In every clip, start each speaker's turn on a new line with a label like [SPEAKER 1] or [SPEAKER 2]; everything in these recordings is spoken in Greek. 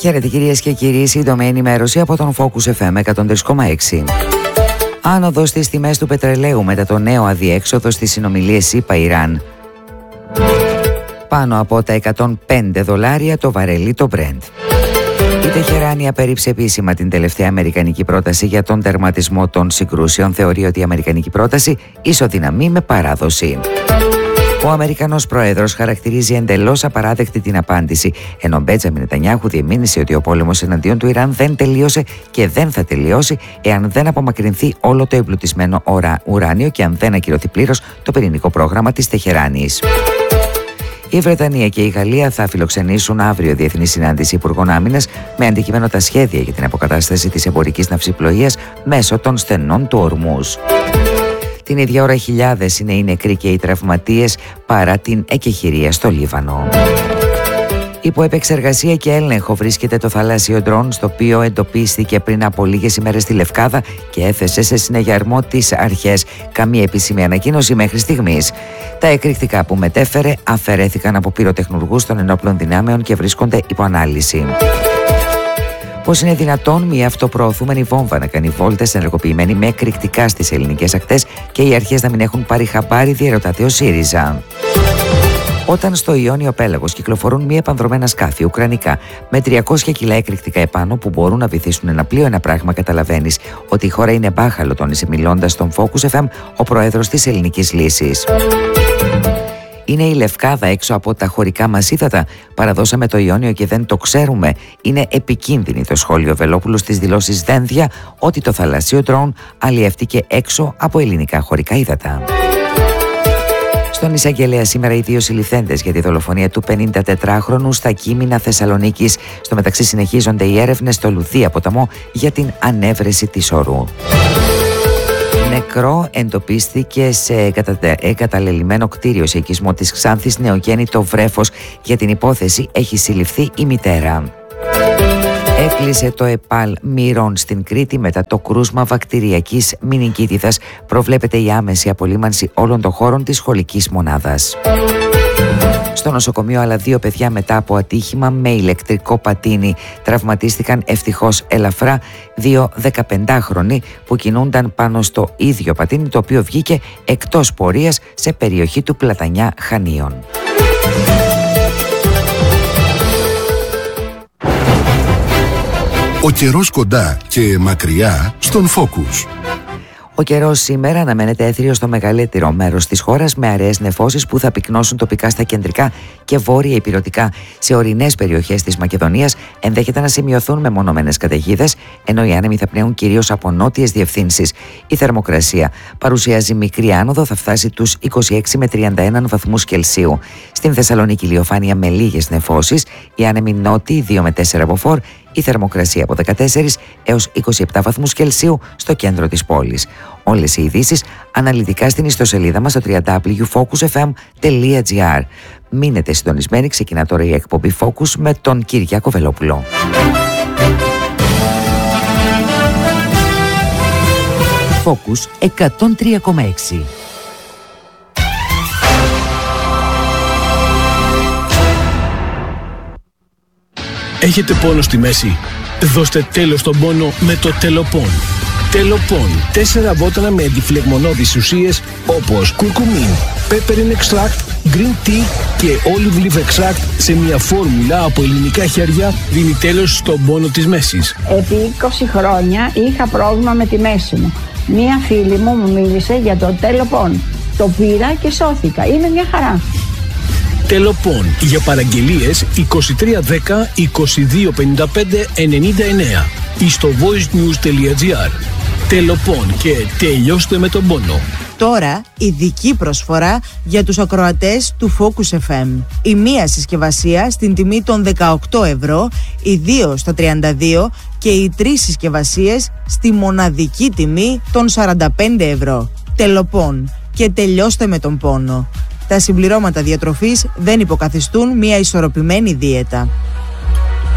[SPEAKER 1] Χαίρετε κυρίες και κύριοι, σύντομη ενημέρωση από τον Focus FM 103,6. Άνοδος στις τιμές του πετρελαίου μετά το νέο αδιέξοδο στις συνομιλίες ΗΠΑ-Ιράν. Πάνω από τα $105 το βαρέλι το Brent. Η Τεχεράνη απέρριψε επίσημα την τελευταία αμερικανική πρόταση για τον τερματισμό των συγκρούσεων. Θεωρεί ότι η αμερικανική πρόταση ισοδυναμεί με παράδοση. Ο Αμερικανός Πρόεδρος χαρακτηρίζει εντελώς απαράδεκτη την απάντηση, ενώ Μπέτζαμιν Νετανιάχου διεμήνυσε ότι ο πόλεμος εναντίον του Ιράν δεν τελείωσε και δεν θα τελειώσει εάν δεν απομακρυνθεί όλο το εμπλουτισμένο ουράνιο και αν δεν ακυρωθεί πλήρως το πυρηνικό πρόγραμμα της Τεχεράνης. Η Βρετανία και η Γαλλία θα φιλοξενήσουν αύριο διεθνή συνάντηση υπουργών άμυνας με αντικείμενο τα σχέδια για την αποκατάσταση της εμπορικής ναυσιπλοείας μέσω των στενών του Ορμούζ. Την ίδια ώρα χιλιάδες είναι οι νεκροί και οι τραυματίες παρά την εκεχηρία στο Λίβανο. Υπό επεξεργασία και έλεγχο βρίσκεται το θαλάσσιο ντρόν, στο οποίο εντοπίστηκε πριν από λίγες ημέρες στη Λευκάδα και έθεσε σε συνεγερμό τις αρχές. Καμία επίσημη ανακοίνωση μέχρι στιγμής. Τα εκρηκτικά που μετέφερε αφαιρέθηκαν από πυροτεχνουργούς των ενόπλων δυνάμεων και βρίσκονται υπό ανάλυση. Πώς είναι δυνατόν μια αυτοπροωθούμενη βόμβα να κάνει βόλτες ενεργοποιημένη με εκρηκτικά στις ελληνικές ακτές και οι αρχές να μην έχουν πάρει χαμπάρι, διερωτάται ο ΣΥΡΙΖΑ. Όταν στο Ιόνιο Πέλαγος κυκλοφορούν μη επανδρωμένα σκάφη ουκρανικά με 300 κιλά εκρηκτικά επάνω που μπορούν να βυθίσουν ένα πλοίο, ένα πράγμα καταλαβαίνεις ότι η χώρα είναι μπάχαλο, τόνισε μιλώντας στον Focus FM ο πρόεδρος της Ελληνικής Λύσης. Είναι η Λευκάδα έξω από τα χωρικά μας ύδατα. Παραδώσαμε το Ιόνιο και δεν το ξέρουμε. Είναι επικίνδυνη το σχόλιο Βελόπουλου στις δηλώσεις Δένδια ότι το θαλασσίο ντρόν αλλιεύτηκε έξω από ελληνικά χωρικά ύδατα. Στον εισαγγελέα σήμερα οι δύο συλληφθέντες για τη δολοφονία του 54χρονου στα Κείμηνα Θεσσαλονίκης. Στο μεταξύ συνεχίζονται οι έρευνες στο Λουδία ποταμό για την ανέβρεση της ορού. Νεκρό εντοπίστηκε σε εγκαταλελειμμένο κτίριο σε οικισμό της Ξάνθης νεογέννητο βρέφος. Για την υπόθεση έχει συλληφθεί η μητέρα. Έκλεισε το ΕΠΑΛ Μυρών στην Κρήτη μετά το κρούσμα βακτηριακής μηνυκίτιδας. Προβλέπεται η άμεση απολύμανση όλων των χώρων της σχολικής μονάδας. Στο νοσοκομείο άλλα δύο παιδιά μετά από ατύχημα με ηλεκτρικό πατίνι. Τραυματίστηκαν ευτυχώς ελαφρά δύο 15χρονοι που κινούνταν πάνω στο ίδιο πατίνι, το οποίο βγήκε εκτός πορείας σε περιοχή του Πλατανιά Χανίων.
[SPEAKER 2] Ο καιρός κοντά και μακριά στον Focus.
[SPEAKER 1] Ο καιρός σήμερα αναμένεται έθριος στο μεγαλύτερο μέρος της χώρας με αραιές νεφώσεις που θα πυκνώσουν τοπικά στα κεντρικά και βόρεια ηπειρωτικά. Σε ορεινές περιοχές της Μακεδονίας ενδέχεται να σημειωθούν μεμονωμένες καταιγίδες, ενώ οι άνεμοι θα πνέουν κυρίως από νότιες διευθύνσεις. Η θερμοκρασία παρουσιάζει μικρή άνοδο, θα φτάσει τους 26 με 31 βαθμούς Κελσίου. Στην Θεσσαλονίκη ηλιοφάνεια με λίγες νεφώσεις, οι άνεμοι νότιοι 2 με 4 μποφόρ. Η θερμοκρασία από 14 έως 27 βαθμούς Κελσίου στο κέντρο της πόλης. Όλες οι ειδήσεις αναλυτικά στην ιστοσελίδα μας στο www.focusfm.gr. Μείνετε συντονισμένοι, ξεκινά τώρα η εκπομπή Focus με τον Κυριάκο Βελόπουλο. Focus 103,6.
[SPEAKER 3] Έχετε πόνο στη μέση? Δώστε τέλος στον πόνο με το Τελοπών. Τελοπών. 4 βότανα με αντιφλεγμονώδεις ουσίες όπως κουρκουμίν, peppermint extract, green tea και olive leaf extract σε μια φόρμουλα από ελληνικά χέρια δίνει τέλος στον πόνο της μέσης.
[SPEAKER 4] Επί 20 χρόνια είχα πρόβλημα με τη μέση μου. Μία φίλη μου μίλησε για το Τελοπών. Το πήρα και σώθηκα. Είναι μια χαρά.
[SPEAKER 3] Τελοπών. Για παραγγελίες 2310 2255 99 ή στο voicenews.gr. Τελοπών και τελειώστε με τον πόνο.
[SPEAKER 5] Τώρα ειδική προσφορά για τους ακροατές του Focus FM. Η μία συσκευασία στην τιμή των 18 ευρώ, οι δύο στα 32 και οι 3 συσκευασίες στη μοναδική τιμή των 45 ευρώ. Τελοπών και τελειώστε με τον πόνο. Τα συμπληρώματα διατροφής δεν υποκαθιστούν μια ισορροπημένη δίαιτα.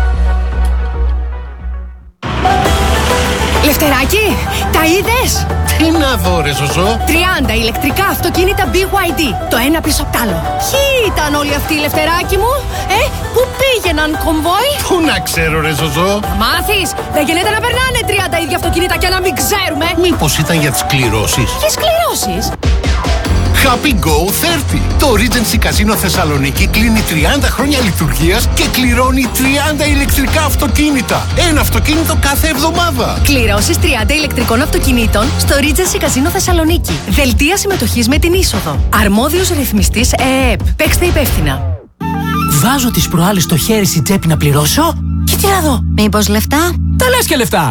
[SPEAKER 6] Λευτεράκι, τα είδες? Τι να δω ρε Ζωζό?
[SPEAKER 7] 30 ηλεκτρικά αυτοκίνητα BYD. Το ένα πίσω απ' τ' άλλο. Ποιοι ήταν όλοι αυτοί, Λευτεράκι μου? Πού πήγαιναν, κομβόι?
[SPEAKER 6] Πού να ξέρω ρε Ζωζό?
[SPEAKER 7] Θα μάθεις. Δεν γίνεται να περνάνε 30 ίδια αυτοκίνητα και να μην ξέρουμε.
[SPEAKER 6] Μήπως ήταν για τις κληρώσεις?
[SPEAKER 7] Ποιες κληρώσεις?
[SPEAKER 6] Happy Go 30. Το Regency Casino Θεσσαλονίκη κλείνει 30 χρόνια λειτουργίας και κληρώνει 30 ηλεκτρικά αυτοκίνητα. Ένα αυτοκίνητο κάθε εβδομάδα.
[SPEAKER 7] Κληρώσεις 30 ηλεκτρικών αυτοκινήτων στο Regency Casino Θεσσαλονίκη. Δελτία συμμετοχής με την είσοδο. Αρμόδιος ρυθμιστής ΕΕΠ. Παίξτε υπεύθυνα.
[SPEAKER 8] Βάζω τις προάλλες στο χέρι στην τσέπη να πληρώσω και τι να δω?
[SPEAKER 9] Μήπως λεφτά?
[SPEAKER 8] Τα λες και λεφτά.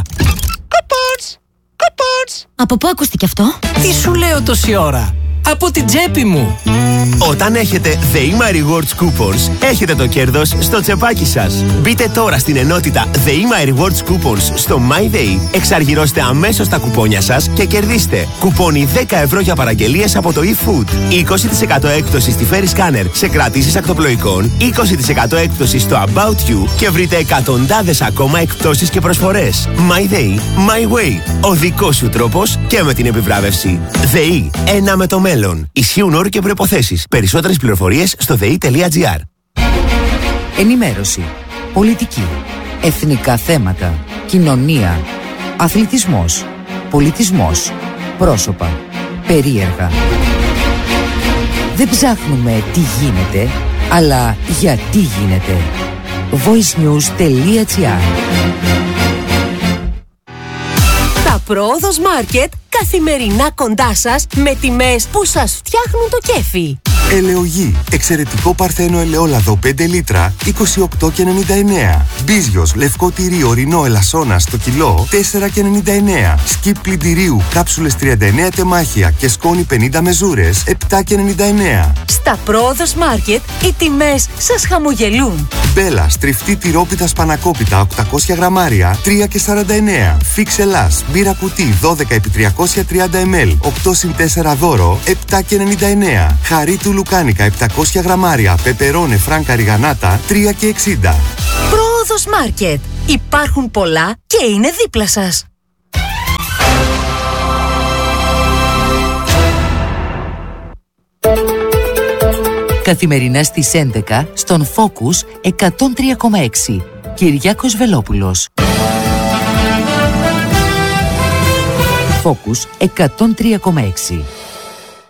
[SPEAKER 9] Από πού ακούστηκε αυτό?
[SPEAKER 8] Τι σου λέω τόση ώρα? Από την τσέπη μου.
[SPEAKER 10] Όταν έχετε ΔΕΗΜΑ Rewards Coupons, έχετε το κέρδος στο τσεπάκι σας. Μπείτε τώρα στην ενότητα ΔΕΗΜΑ Rewards Coupons στο MyDay, εξαργυρώστε αμέσως τα κουπόνια σας και κερδίστε κουπόνι 10 ευρώ για παραγγελίες από το eFood, 20% έκπτωση στη Ferry Scanner σε κρατήσεις ακτοπλοϊκών, 20% έκπτωση στο About You και βρείτε εκατοντάδες ακόμα εκπτώσεις και προσφορές. MyDay, My Way. Ο δικός σου τρόπος και με την επιβράβευση. ΔΕΗ, ένα με το μέλλον. Ισχύουν όροι και προϋποθέσεις. Περισσότερες πληροφορίες στο dei.gr.
[SPEAKER 1] Ενημέρωση, πολιτική, εθνικά θέματα, κοινωνία, αθλητισμός, πολιτισμός, πρόσωπα, περίεργα. Δεν ψάχνουμε τι γίνεται, αλλά γιατί γίνεται. voicenews.gr.
[SPEAKER 11] Τα Πρόοδος Μάρκετ καθημερινά κοντά σας με τιμές που σας φτιάχνουν το κέφι.
[SPEAKER 12] Ελαιογή. Εξαιρετικό παρθένο ελαιόλαδο 5 λίτρα 28,99. Μπίζιος λευκό τυρί ορεινό ελασσόνα στο κιλό 4,99. Σκιπ πλυντηρίου κάψουλες 39 τεμάχια και σκόνη 50 μεζούρες 7,99.
[SPEAKER 11] Στα Πρόοδος Μάρκετ οι τιμές σας χαμογελούν.
[SPEAKER 12] Μπέλα στριφτή τυρόπιτα σπανακόπιτα 800 γραμμάρια 3,49. Φίξ Ελλάς μπύρα κουτί 12 επί 330 ml 8 συν 4 δώρο 7,99. Χαρί του λουκάνικα 700 γραμμάρια πεπερώνε φράνκα ριγανάτα 3,60.
[SPEAKER 11] Πρόοδος Μάρκετ. Υπάρχουν πολλά και είναι δίπλα σας.
[SPEAKER 1] Καθημερινά στις 11 στον Focus 103,6. Κυριάκος Βελόπουλος. Focus 103,6.